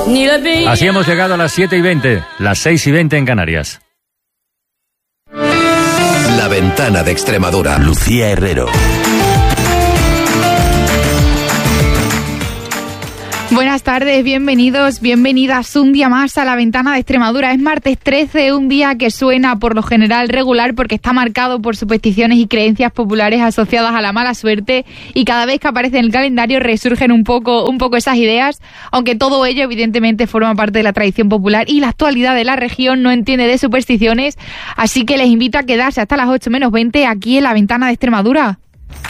Así hemos llegado a las 7:20, las 6:20 en Canarias. La Ventana de Extremadura. Lucía Herrero. Buenas tardes, bienvenidos, bienvenidas un día más a La Ventana de Extremadura. Es martes 13, un día que suena por lo general regular porque está marcado por supersticiones y creencias populares asociadas a la mala suerte, y cada vez que aparece en el calendario resurgen un poco esas ideas, aunque todo ello evidentemente forma parte de la tradición popular y la actualidad de la región no entiende de supersticiones, así que les invito a quedarse hasta las 8 menos 20 aquí en La Ventana de Extremadura.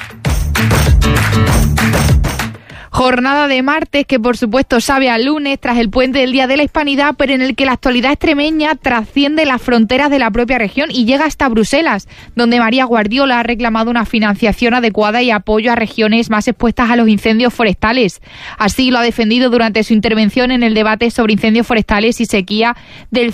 Jornada de martes que por supuesto sabe a lunes tras el puente del Día de la Hispanidad, pero en el que la actualidad extremeña trasciende las fronteras de la propia región y llega hasta Bruselas, donde María Guardiola ha reclamado una financiación adecuada y apoyo a regiones más expuestas a los incendios forestales. Así lo ha defendido durante su intervención en el debate sobre incendios forestales y sequía del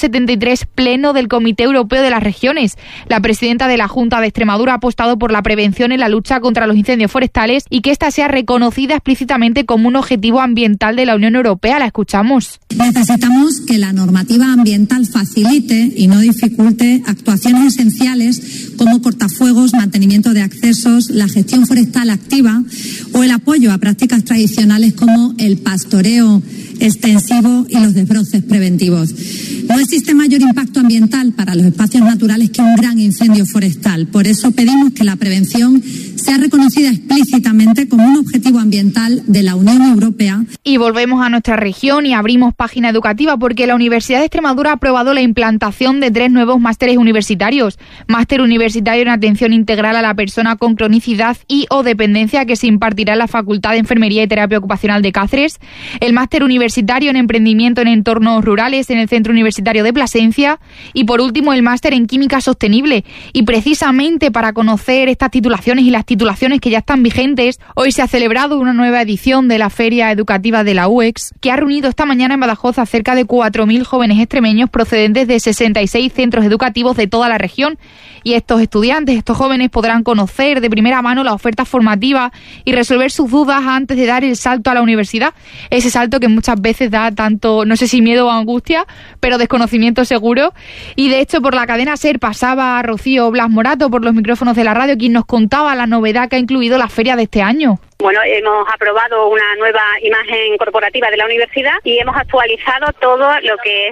173 Pleno del Comité Europeo de las Regiones. La presidenta de la Junta de Extremadura ha apostado por la prevención en la lucha contra los incendios forestales y que ésta sea reconocida explícitamente como un objetivo ambiental de la Unión Europea. La escuchamos. Necesitamos que la normativa ambiental facilite y no dificulte actuaciones esenciales como cortafuegos, mantenimiento de accesos, la gestión forestal activa o el apoyo a prácticas tradicionales como el pastoreo extensivo y los desbroces preventivos. No existe mayor impacto ambiental para los espacios naturales que un gran incendio forestal. Por eso pedimos que la prevención sea reconocida explícitamente como un objetivo ambiental de la Unión Europea. Y volvemos a nuestra región y abrimos página educativa porque la Universidad de Extremadura ha aprobado la implantación de 3 nuevos másteres universitarios. Máster universitario en atención integral a la persona con cronicidad y o dependencia que se impartirá en la Facultad de Enfermería y Terapia Ocupacional de Cáceres. El máster universitario en emprendimiento en entornos rurales en el Centro Universitario de Plasencia. Y por último el máster en química sostenible. Y precisamente para conocer estas titulaciones y las titulaciones que ya están vigentes, hoy se ha celebrado una nueva edición de la Feria Educativa de la UEX, que ha reunido esta mañana en Badajoz a cerca de 4.000 jóvenes extremeños procedentes de 66 centros educativos de toda la región. Y estos estudiantes, estos jóvenes, podrán conocer de primera mano la oferta formativa y resolver sus dudas antes de dar el salto a la universidad. Ese salto que muchas veces da tanto, no sé si miedo o angustia, pero desconocimiento seguro. Y de hecho por la cadena SER pasaba a Rocío Blas Morato por los micrófonos de la radio, quien nos contaba la novedad que ha incluido la feria de este año. Bueno, hemos aprobado una nueva imagen corporativa de la universidad y hemos actualizado todo lo que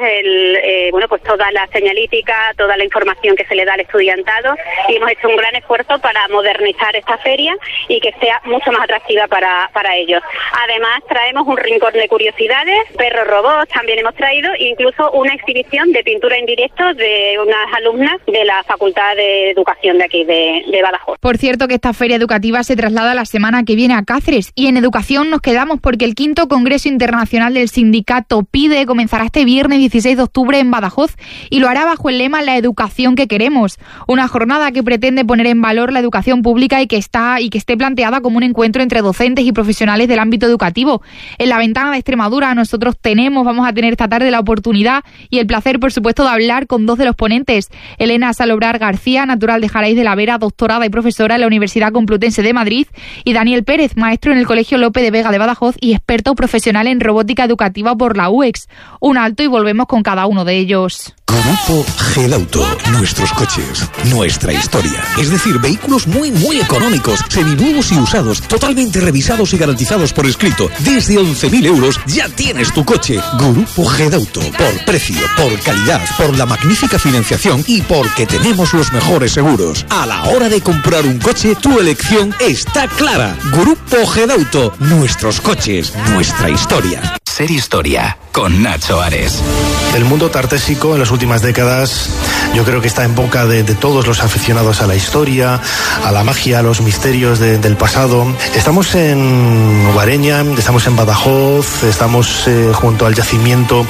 es pues toda la señalítica, toda la información que se le da al estudiantado, y hemos hecho un gran esfuerzo para modernizar esta feria y que sea mucho más atractiva para ellos. Además, traemos un rincón de curiosidades, perros robots también hemos traído, e incluso una exhibición de pintura en directo de unas alumnas de la Facultad de Educación de aquí de Badajoz. Por cierto que esta feria educativa se traslada la semana que viene a Cáceres, y en educación nos quedamos porque el 5º Congreso Internacional del Sindicato PIDE comenzará este viernes 16 de octubre en Badajoz y lo hará bajo el lema La educación que queremos, una jornada que pretende poner en valor la educación pública y que esté planteada como un encuentro entre docentes y profesionales del ámbito educativo. En La Ventana de Extremadura vamos a tener esta tarde la oportunidad y el placer, por supuesto, de hablar con 2 de los ponentes. Elena Salobrar García, natural de Jaraíz de la Vera, doctorada y profesora en la Universidad Complutense de Madrid, y Daniel Pérez, maestro en el Colegio Lope de Vega de Badajoz y experto profesional en robótica educativa por la UEX. Un alto y volvemos con cada uno de ellos. Grupo Gedauto. Nuestros coches, nuestra historia. Es decir, vehículos muy económicos, seminuevos y usados, totalmente revisados y garantizados por escrito. Desde 11.000 euros ya tienes tu coche. Grupo Gedauto. Por precio, por calidad, por la magnífica financiación y porque tenemos los mejores seguros. A la hora de comprar un coche, tu elección está clara. Grupo Gedauto. Nuestros coches, nuestra historia. Ser Historia, con Nacho Ares. El mundo tartésico en las últimas décadas yo creo que está en boca de todos los aficionados a la historia, a la magia, a los misterios del pasado. Estamos en Guareña, estamos en Badajoz, estamos junto al yacimiento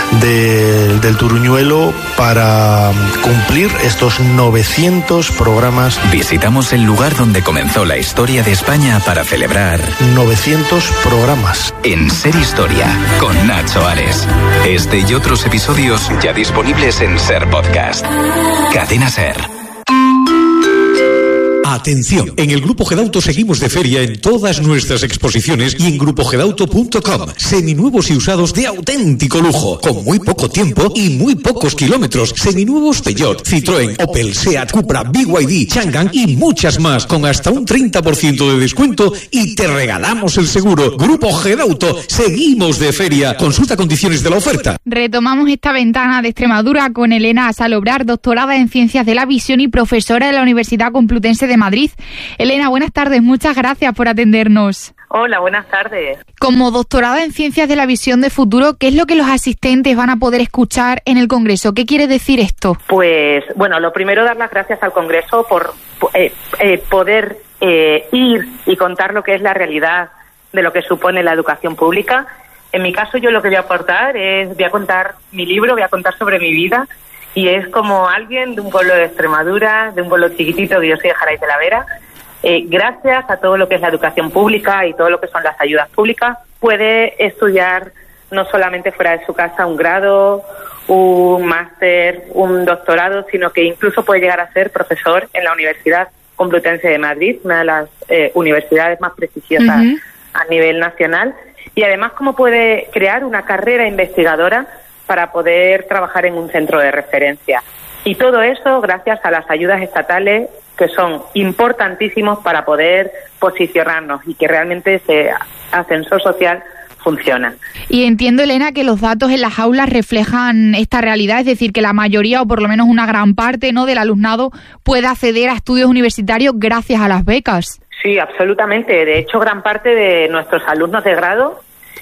del Turuñuelo para cumplir estos 900 programas. Visitamos el lugar donde comenzó la historia de España para celebrar 900 programas. En Ser Historia, con Nacho Ares. Este y otros episodios ya disponibles en Ser Podcast. Cadena Ser. Atención, en el Grupo Gedauto seguimos de feria en todas nuestras exposiciones y en grupogedauto.com. Seminuevos y usados de auténtico lujo, con muy poco tiempo y muy pocos kilómetros. Seminuevos Peugeot, Citroën, Opel, Seat, Cupra, BYD, Changan y muchas más, con hasta un 30% de descuento y te regalamos el seguro. Grupo Gedauto, seguimos de feria. Consulta condiciones de la oferta. Retomamos esta ventana de Extremadura con Elena Salobrar, doctorada en Ciencias de la Visión y profesora de la Universidad Complutense de Madrid. Elena, buenas tardes, muchas gracias por atendernos. Hola, buenas tardes. Como doctorada en Ciencias de la Visión de Futuro, ¿qué es lo que los asistentes van a poder escuchar en el Congreso? ¿Qué quiere decir esto? Pues, bueno, lo primero, dar las gracias al Congreso por poder ir y contar lo que es la realidad de lo que supone la educación pública. En mi caso, yo lo que voy a aportar voy a contar mi libro, voy a contar sobre mi vida, y es como alguien de un pueblo de Extremadura, de un pueblo chiquitito que yo soy de Jaraíz de la Vera. Gracias a todo lo que es la educación pública y todo lo que son las ayudas públicas, puede estudiar no solamente fuera de su casa un grado, un máster, un doctorado, sino que incluso puede llegar a ser profesor en la Universidad Complutense de Madrid, una de las universidades más prestigiosas a nivel nacional, y además cómo puede crear una carrera investigadora para poder trabajar en un centro de referencia. Y todo eso gracias a las ayudas estatales, que son importantísimos para poder posicionarnos y que realmente ese ascensor social funciona. Y entiendo, Elena, que los datos en las aulas reflejan esta realidad, es decir, que la mayoría o por lo menos una gran parte, ¿no?, del alumnado puede acceder a estudios universitarios gracias a las becas. Sí, absolutamente. De hecho, gran parte de nuestros alumnos de grado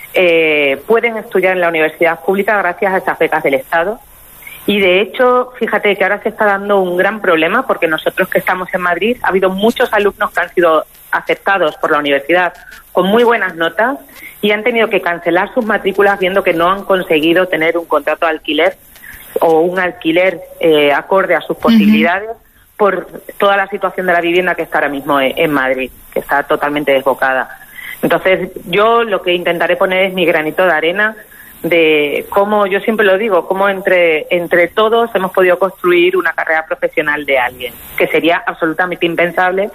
pueden estudiar en la universidad pública gracias a esas becas del Estado. Y de hecho, fíjate que ahora se está dando un gran problema, porque nosotros que estamos en Madrid, ha habido muchos alumnos que han sido aceptados por la universidad con muy buenas notas y han tenido que cancelar sus matrículas viendo que no han conseguido tener un contrato de alquiler o un alquiler acorde a sus posibilidades por toda la situación de la vivienda que está ahora mismo en Madrid, que está totalmente desbocada. Entonces, yo lo que intentaré poner es mi granito de arena de cómo, yo siempre lo digo, cómo entre todos hemos podido construir una carrera profesional de alguien, que sería absolutamente impensable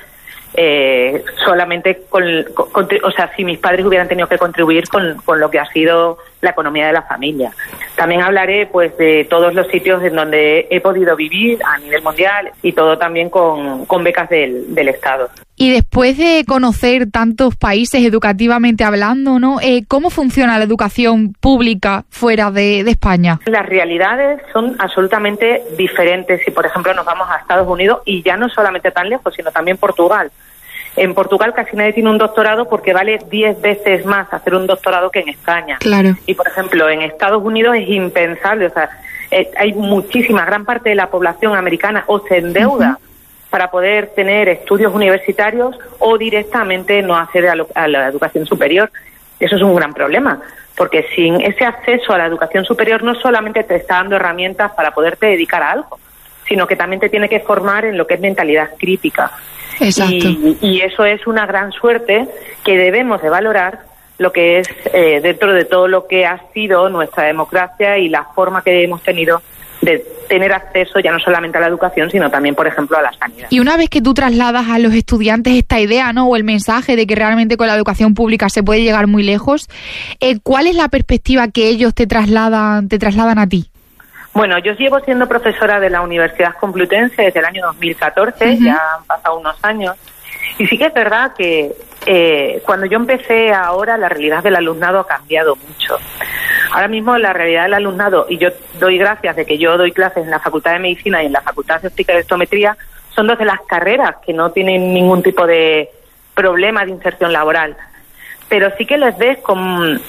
solamente o sea, si mis padres hubieran tenido que contribuir con lo que ha sido la economía de la familia. También hablaré pues de todos los sitios en donde he podido vivir a nivel mundial y todo también con becas del Estado. Y después de conocer tantos países educativamente hablando, ¿no? ¿Cómo funciona la educación pública fuera de España? Las realidades son absolutamente diferentes. Si, por ejemplo, nos vamos a Estados Unidos, y ya no solamente tan lejos, sino también Portugal. En Portugal casi nadie tiene un doctorado porque vale 10 veces más hacer un doctorado que en España. Claro. Y, por ejemplo, en Estados Unidos es impensable. O sea, hay gran parte de la población americana o se endeuda para poder tener estudios universitarios o directamente no accede a la educación superior. Eso es un gran problema, porque sin ese acceso a la educación superior no solamente te está dando herramientas para poderte dedicar a algo, sino que también te tiene que formar en lo que es mentalidad crítica. Exacto. Y eso es una gran suerte que debemos de valorar, lo que es dentro de todo lo que ha sido nuestra democracia y la forma que hemos tenido de tener acceso ya no solamente a la educación, sino también, por ejemplo, a la sanidad. Y una vez que tú trasladas a los estudiantes esta idea, ¿no?, o el mensaje de que realmente con la educación pública se puede llegar muy lejos, ¿cuál es la perspectiva que ellos te trasladan a ti? Bueno, yo llevo siendo profesora de la Universidad Complutense desde el año 2014, ya han pasado unos años, y sí que es verdad que cuando yo empecé ahora, la realidad del alumnado ha cambiado mucho. Ahora mismo la realidad del alumnado, y yo doy gracias de que yo doy clases en la Facultad de Medicina y en la Facultad de Óptica y Optometría, son dos de las carreras que no tienen ningún tipo de problema de inserción laboral. Pero sí que les ves con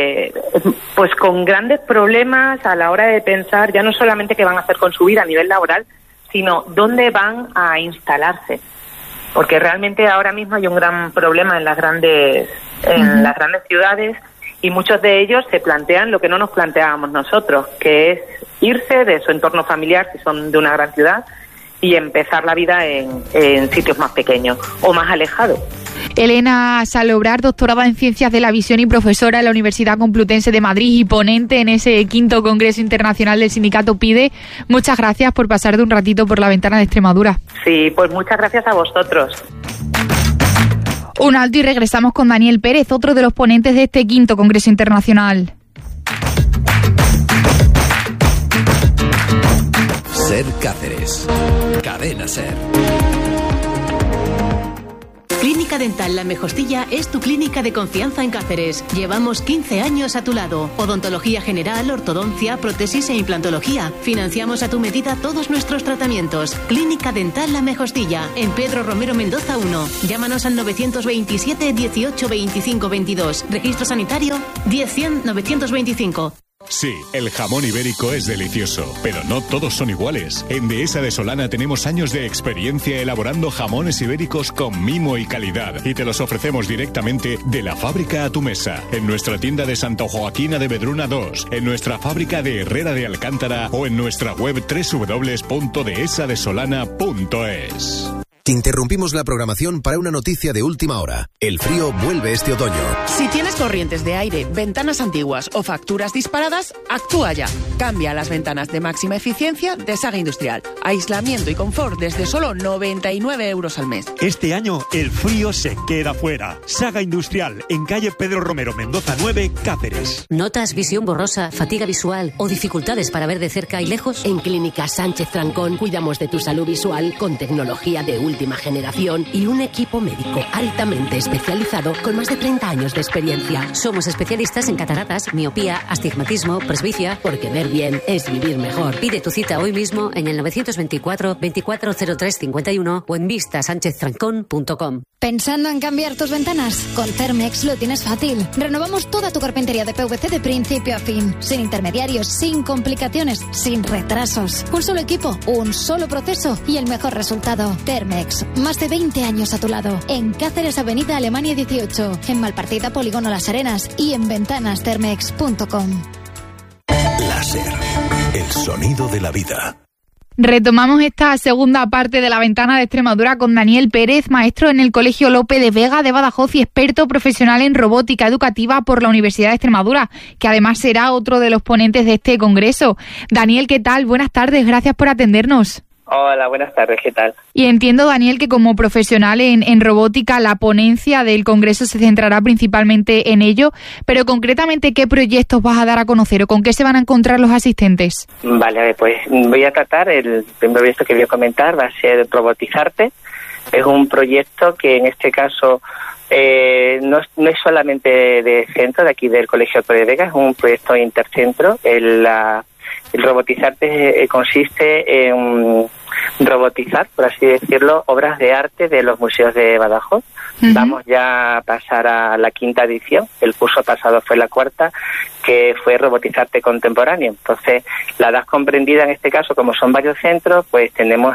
grandes problemas a la hora de pensar ya no solamente qué van a hacer con su vida a nivel laboral, sino dónde van a instalarse. Porque realmente ahora mismo hay un gran problema en las grandes ciudades, y muchos de ellos se plantean lo que no nos planteábamos nosotros, que es irse de su entorno familiar, si son de una gran ciudad, y empezar la vida en sitios más pequeños o más alejados. Elena Salobrar, doctorada en Ciencias de la Visión y profesora en la Universidad Complutense de Madrid y ponente en ese 5º Congreso Internacional del Sindicato PIDE. Muchas gracias por pasar de un ratito por la ventana de Extremadura. Sí, pues muchas gracias a vosotros. Un alto y regresamos con Daniel Pérez, otro de los ponentes de este 5º Congreso Internacional. SER Cáceres. Cadena SER. Clínica Dental La Mejostilla es tu clínica de confianza en Cáceres. Llevamos 15 años a tu lado. Odontología general, ortodoncia, prótesis e implantología. Financiamos a tu medida todos nuestros tratamientos. Clínica Dental La Mejostilla, en Pedro Romero Mendoza 1. Llámanos al 927 18 25 22. Registro sanitario 10 100 925. Sí, el jamón ibérico es delicioso, pero no todos son iguales. En Dehesa de Solana tenemos años de experiencia elaborando jamones ibéricos con mimo y calidad y te los ofrecemos directamente de la fábrica a tu mesa, en nuestra tienda de Santa Joaquina de Vedruna 2, en nuestra fábrica de Herrera de Alcántara o en nuestra web www.dehesadesolana.es. Interrumpimos la programación para una noticia de última hora. El frío vuelve este otoño. Si tienes corrientes de aire, ventanas antiguas o facturas disparadas, actúa ya. Cambia las ventanas de máxima eficiencia de Saga Industrial. Aislamiento y confort desde solo 99 euros al mes. Este año el frío se queda fuera. Saga Industrial, en calle Pedro Romero Mendoza 9, Cáceres. ¿Notas visión borrosa, fatiga visual o dificultades para ver de cerca y lejos? En Clínica Sánchez Trancón cuidamos de tu salud visual con tecnología de última generación y un equipo médico altamente especializado con más de 30 años de experiencia. Somos especialistas en cataratas, miopía, astigmatismo, presbicia. Porque ver bien es vivir mejor. Pide tu cita hoy mismo en el 924 2403 51 o en vistasancheztrancón.com. ¿Pensando en cambiar tus ventanas? Con Thermex lo tienes fácil. Renovamos toda tu carpintería de PVC de principio a fin, sin intermediarios, sin complicaciones, sin retrasos. Un solo equipo, un solo proceso y el mejor resultado. Thermex, más de 20 años a tu lado. En Cáceres, Avenida Alemania 18, en Malpartida, Polígono Las Arenas y en ventanasthermex.com. Láser, el sonido de la vida. Retomamos esta segunda parte de la ventana de Extremadura con Daniel Pérez, maestro en el Colegio Lope de Vega de Badajoz y experto profesional en robótica educativa por la Universidad de Extremadura, que además será otro de los ponentes de este congreso. Daniel, ¿qué tal? Buenas tardes, gracias por atendernos. Hola, buenas tardes, ¿qué tal? Y entiendo, Daniel, que como profesional en robótica, la ponencia del Congreso se centrará principalmente en ello, pero concretamente, ¿qué proyectos vas a dar a conocer o con qué se van a encontrar los asistentes? Vale, pues voy a tratar, el primer proyecto que voy a comentar va a ser Robotizarte. Es un proyecto que en este caso no es solamente de centro, de aquí del Colegio Lope de Vega, es un proyecto intercentro. El Robotizarte consiste en robotizar, por así decirlo, obras de arte de los museos de Badajoz. Vamos ya a pasar a la 5ª edición. El curso pasado fue la 4ª, que fue Robotizarte Contemporáneo. Entonces, la edad comprendida en este caso, como son varios centros, pues tenemos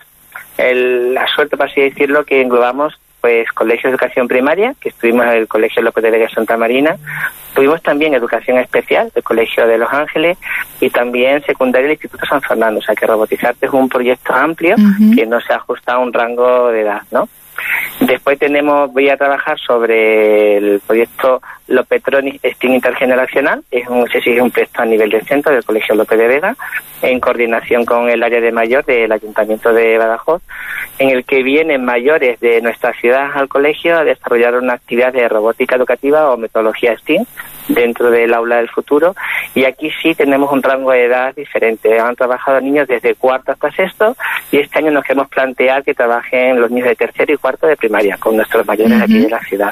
la suerte, por así decirlo, que englobamos pues colegios de educación primaria, que estuvimos en el Colegio Lope de Vega Santa Marina. Tuvimos también educación especial, el Colegio de Los Ángeles, y también secundaria del Instituto San Fernando. O sea que Robotizarte es un proyecto amplio que no se ajusta a un rango de edad, ¿no? Después voy a trabajar sobre el proyecto Lopetronic STEAM Intergeneracional. Es un proyecto a nivel de centro del Colegio Lope de Vega, en coordinación con el área de mayor del Ayuntamiento de Badajoz, en el que vienen mayores de nuestra ciudad al colegio a desarrollar una actividad de robótica educativa o metodología STEAM dentro del aula del futuro. Y aquí sí tenemos un rango de edad diferente. Han trabajado niños desde 4º hasta 6º y este año nos queremos plantear que trabajen los niños de 3º y 4º de primaria con nuestros mayores aquí de la ciudad.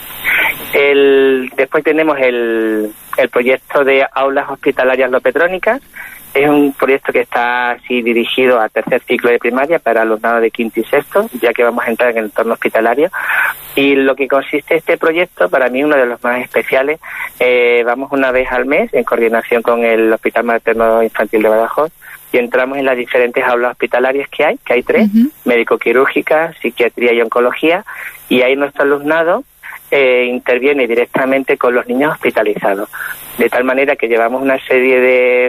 Después tenemos el proyecto de aulas hospitalarias lopetrónicas. Es un proyecto que está así dirigido a 3er ciclo de primaria para alumnado de 5º y 6º, ya que vamos a entrar en el entorno hospitalario. Y lo que consiste este proyecto, para mí uno de los más especiales, vamos una vez al mes en coordinación con el Hospital Materno Infantil de Badajoz y entramos en las diferentes aulas hospitalarias que hay 3, médico-quirúrgica, psiquiatría y oncología, y ahí nuestro alumnado interviene directamente con los niños hospitalizados, de tal manera que llevamos una serie de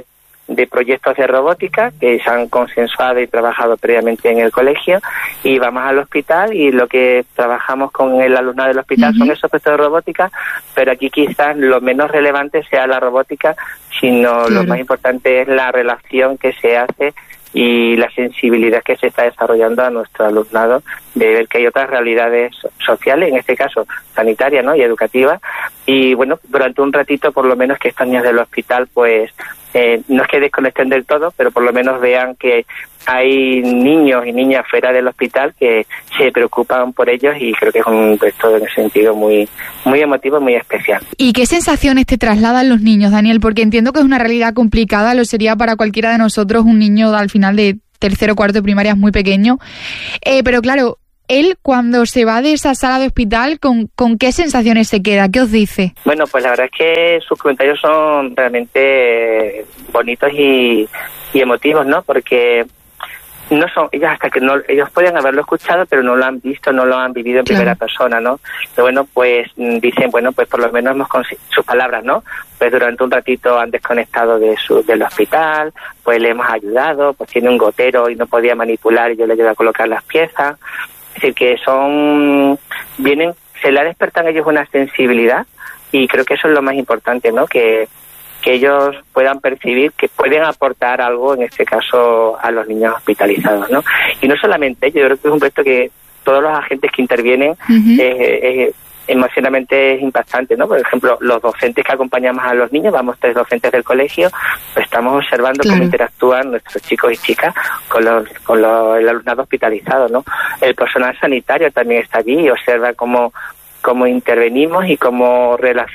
proyectos de robótica que se han consensuado y trabajado previamente en el colegio, y vamos al hospital y lo que trabajamos con el alumnado del hospital son esos proyectos de robótica, pero aquí quizás lo menos relevante sea la robótica, sino lo más importante es la relación que se hace y la sensibilidad que se está desarrollando a nuestro alumnado, de ver que hay otras realidades sociales, en este caso sanitarias, ¿no?, y educativas, y bueno, durante un ratito por lo menos que estos niños del hospital pues no es que desconecten del todo, pero por lo menos vean que hay niños y niñas fuera del hospital que se preocupan por ellos, y creo que es un gesto en ese sentido muy emotivo, muy especial. ¿Y qué sensaciones te trasladan los niños, Daniel? Porque entiendo que es una realidad complicada, lo sería para cualquiera de nosotros. Un niño al final de tercero o cuarto de primaria es muy pequeño, pero claro, él cuando se va de esa sala de hospital, ¿con qué sensaciones se queda? ¿Qué os dice? Bueno, pues la verdad es que sus comentarios son realmente bonitos y emotivos, ¿no? Porque no son ellos, hasta que no, ellos pueden haberlo escuchado, pero no lo han visto, no lo han vivido en primera persona, ¿no? Pero bueno, pues dicen, bueno, pues por lo menos hemos conseguido, sus palabras, ¿no? Pues durante un ratito han desconectado del hospital, pues le hemos ayudado, pues tiene un gotero y no podía manipular y yo le ayudo a colocar las piezas. Es decir, que se le ha despertado en ellos una sensibilidad, y creo que eso es lo más importante, ¿no? Que ellos puedan percibir que pueden aportar algo, en este caso, a los niños hospitalizados, ¿no? Y no solamente ellos, yo creo que es un proyecto que todos los agentes que intervienen emocionalmente es impactante, ¿no? Por ejemplo, los docentes que acompañamos a los niños, vamos 3 docentes del colegio, pues estamos observando cómo interactúan nuestros chicos y chicas con el alumnado hospitalizado, ¿no? El personal sanitario también está allí y observa cómo intervenimos y cómo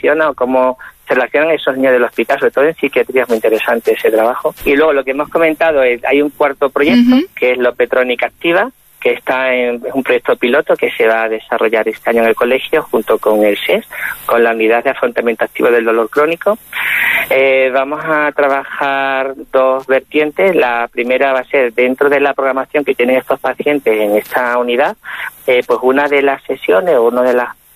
se relacionan esos niños del hospital, sobre todo en psiquiatría. Es muy interesante ese trabajo. Y luego lo que hemos comentado es, hay un cuarto proyecto, que es Lopetrónica Activa, que es un proyecto piloto que se va a desarrollar este año en el colegio junto con el SES, con la unidad de afrontamiento activo del dolor crónico. Vamos a trabajar 2 vertientes. La primera va a ser dentro de la programación que tienen estos pacientes en esta unidad, pues una de las sesiones o una de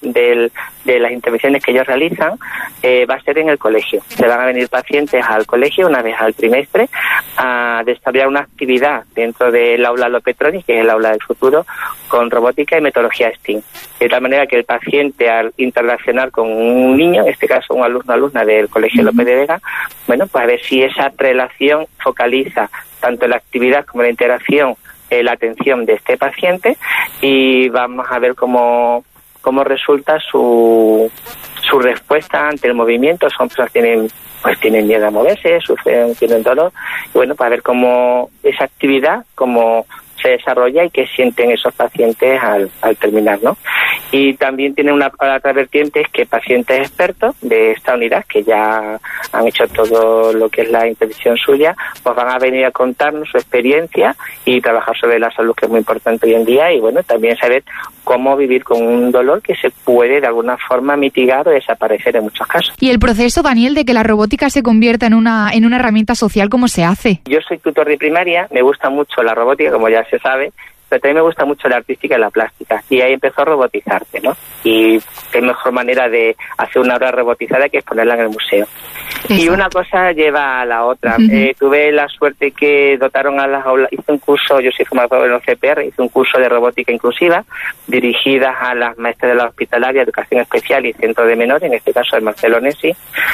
las intervenciones que ellos realizan va a ser en el colegio. Se van a venir pacientes al colegio una vez al trimestre a desarrollar una actividad dentro del aula Lopetronic, que es el aula del futuro, con robótica y metodología STEAM. De tal manera que el paciente, al interrelacionar con un niño, en este caso un alumno o alumna del colegio López de Vega, bueno, pues a ver si esa relación focaliza tanto la actividad como la interacción, la atención de este paciente, y vamos a ver cómo resulta su respuesta ante el movimiento. Son personas que tienen miedo a moverse, tienen dolor, y bueno, para ver cómo esa actividad, cómo se desarrolla y qué sienten esos pacientes al terminar, ¿no? Y también tiene una otra vertiente, es que pacientes expertos de esta unidad, que ya han hecho todo lo que es la intervención suya, pues van a venir a contarnos su experiencia y trabajar sobre la salud, que es muy importante hoy en día, y bueno, también saber cómo vivir con un dolor que se puede de alguna forma mitigar o desaparecer en muchos casos. Y el proceso, Daniel, de que la robótica se convierta en una herramienta social, ¿cómo se hace? Yo soy tutor de primaria, me gusta mucho la robótica, como ya se sabe, pero también me gusta mucho la artística y la plástica, y ahí empezó a robotizarse, ¿no? Y qué mejor manera de hacer una obra robotizada que exponerla en el museo. Exacto. Y una cosa lleva a la otra. Tuve la suerte que dotaron a las aulas, hice un curso, yo soy formador en el CPR, hice un curso de robótica inclusiva dirigidas a las maestras de la hospitalaria, educación especial y centro de menores, en este caso el Marcelo Nessi.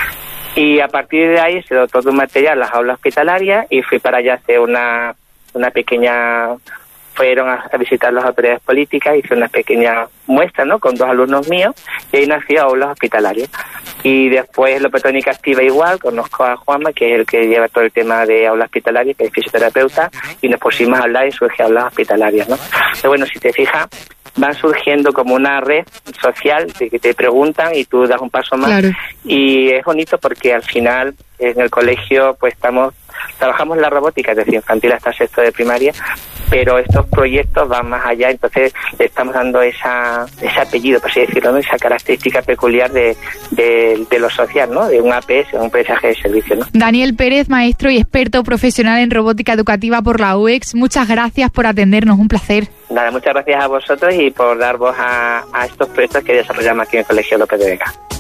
Y a partir de ahí se dotó de un material las aulas hospitalarias, y fui para allá a hacer una pequeña... Fueron a visitar las autoridades políticas, hice una pequeña muestra, ¿no?, con 2 alumnos míos, y ahí nació Aulas Hospitalarias. Y después Lopetrónica Activa igual, conozco a Juanma, que es el que lleva todo el tema de aulas hospitalarias, que es fisioterapeuta, y nos pusimos a hablar y surge Aulas Hospitalarias, ¿no? Pero bueno, si te fijas, van surgiendo como una red social de que te preguntan y tú das un paso más. Claro. Y es bonito porque al final en el colegio pues trabajamos la robótica desde infantil hasta sexto de primaria, pero estos proyectos van más allá, entonces le estamos dando ese apellido, por así decirlo, ¿no?, esa característica peculiar de lo social, ¿no?, de un APS, un aprendizaje de servicio, ¿no? Daniel Pérez, maestro y experto profesional en robótica educativa por la UEX, muchas gracias por atendernos, un placer. Nada, muchas gracias a vosotros y por dar voz a estos proyectos que desarrollamos aquí en el Colegio López de Vega.